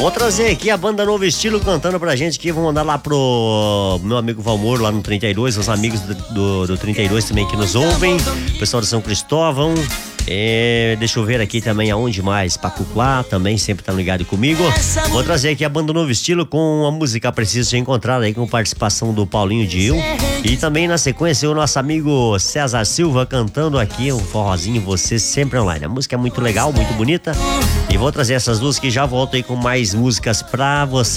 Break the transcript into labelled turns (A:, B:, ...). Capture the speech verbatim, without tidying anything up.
A: Vou trazer aqui a banda Novo Estilo cantando pra gente aqui. Vou mandar lá pro meu amigo Valmor, lá no trinta e dois, os amigos do, do, do trinta e dois também que nos ouvem, o pessoal de São Cristóvão. É, deixa eu ver aqui também aonde mais, Pacuclá também sempre tá ligado comigo. Vou trazer aqui a banda Novo Estilo com a música Preciso Te Encontrar aí com participação do Paulinho Dil. E também na sequência o nosso amigo César Silva cantando aqui um forrozinho Você Sempre Online. A música é muito legal, muito bonita. E vou trazer essas duas que já volto aí com mais músicas pra você.